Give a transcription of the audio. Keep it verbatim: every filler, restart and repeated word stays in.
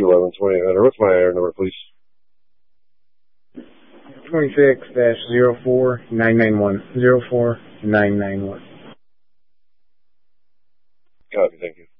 two eleven twenty hundred. What's my air number, please? twenty-six dash zero four nine nine one. zero four nine nine one. Copy, thank you.